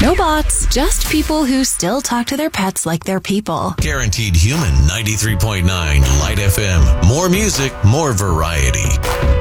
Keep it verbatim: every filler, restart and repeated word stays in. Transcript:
No bots, just people who still talk to their pets like they're people. Guaranteed Human ninety-three point nine Light F M. More music, more variety.